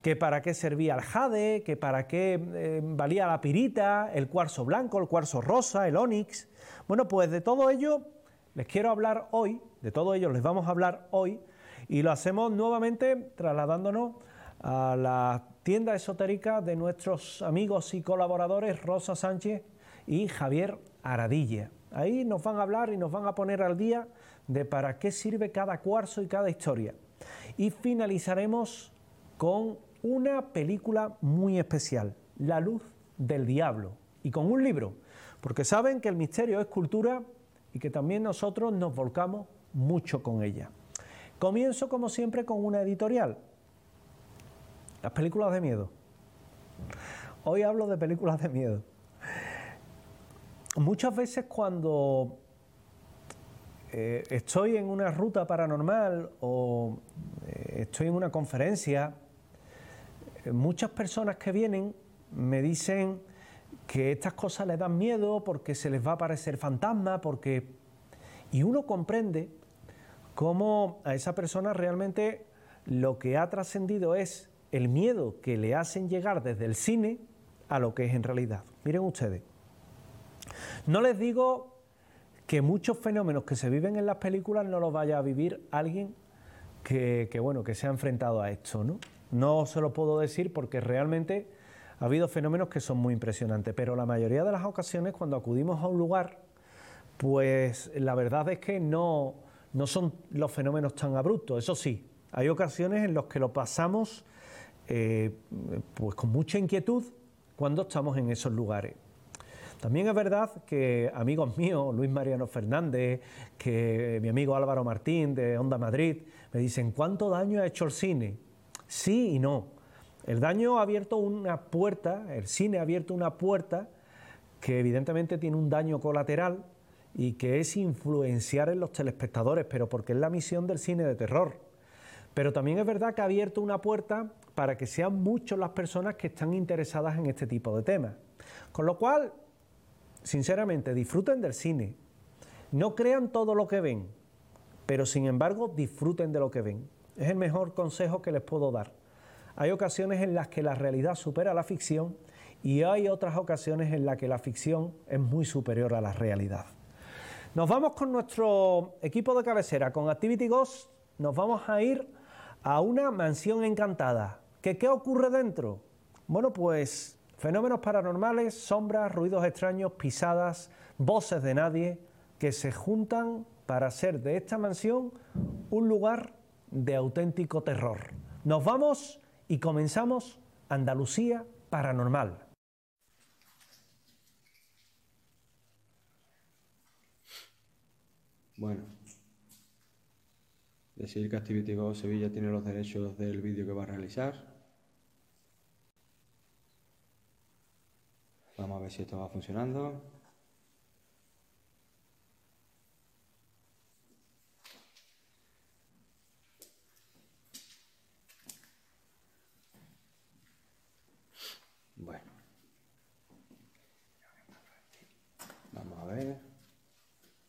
que para qué servía el jade, que para qué valía la pirita, el cuarzo blanco, el cuarzo rosa, el ónix. Bueno, pues de todo ello les quiero hablar hoy, de todo ello les vamos a hablar hoy, y lo hacemos nuevamente trasladándonos a la tienda esotérica de nuestros amigos y colaboradores Rosa Sánchez y Javier Aradilla. Ahí nos van a hablar y nos van a poner al día de para qué sirve cada cuarzo y cada historia. Y finalizaremos con una película muy especial, La luz del diablo, y con un libro, porque saben que el misterio es cultura y que también nosotros nos volcamos mucho con ella. Comienzo como siempre con una editorial, las películas de miedo. Hoy hablo de películas de miedo. Muchas veces cuando estoy en una ruta paranormal o estoy en una conferencia, muchas personas que vienen me dicen que estas cosas les dan miedo porque se les va a aparecer fantasma, y uno comprende cómo a esa persona realmente lo que ha trascendido es el miedo que le hacen llegar desde el cine a lo que es en realidad. Miren ustedes, no les digo que muchos fenómenos que se viven en las películas no los vaya a vivir alguien que se ha enfrentado a esto, ¿no? No se lo puedo decir porque realmente ha habido fenómenos que son muy impresionantes, pero la mayoría de las ocasiones cuando acudimos a un lugar, pues la verdad es que no son los fenómenos tan abruptos. Eso sí, hay ocasiones en las que lo pasamos pues con mucha inquietud cuando estamos en esos lugares. También es verdad que amigos míos, Luis Mariano Fernández, que mi amigo Álvaro Martín de Onda Madrid, me dicen, ¿cuánto daño ha hecho el cine? Sí y no. El daño ha abierto una puerta, el cine ha abierto una puerta que evidentemente tiene un daño colateral y que es influenciar en los telespectadores, pero porque es la misión del cine de terror. Pero también es verdad que ha abierto una puerta para que sean muchas las personas que están interesadas en este tipo de temas. Con lo cual, sinceramente, disfruten del cine. No crean todo lo que ven, pero sin embargo disfruten de lo que ven. Es el mejor consejo que les puedo dar. Hay ocasiones en las que la realidad supera la ficción y hay otras ocasiones en las que la ficción es muy superior a la realidad. Nos vamos con nuestro equipo de cabecera, con Activity Ghost. Nos vamos a ir a una mansión encantada. ¿Qué ocurre dentro? Bueno, pues fenómenos paranormales, sombras, ruidos extraños, pisadas, voces de nadie que se juntan para hacer de esta mansión un lugar de auténtico terror. Nos vamos y comenzamos Andalucía Paranormal. Bueno, decir que Activity Go Sevilla tiene los derechos del vídeo que va a realizar. Vamos a ver si esto va funcionando.